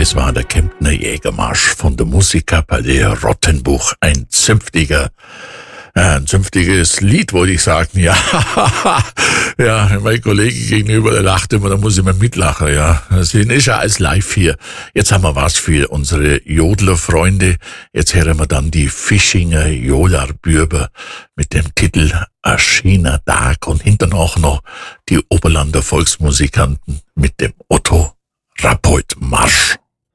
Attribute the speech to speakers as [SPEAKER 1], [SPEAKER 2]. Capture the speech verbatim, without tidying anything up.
[SPEAKER 1] Das war der Kemptner Jägermarsch von der Musikkapelle Rottenbuch. Ein zünftiger, äh, ein zünftiges Lied, wollte ich sagen. Ja, ja, mein Kollege gegenüber, der lacht immer, da muss ich mal mitlachen, ja. Das ist ja alles live hier. Jetzt haben wir was für unsere Jodler-Freunde. Jetzt hören wir dann die Fischinger Jolar-Bürber mit dem Titel A schöner Tag und hinten auch noch die Oberlander Volksmusikanten mit dem Otto Rappold Marsch.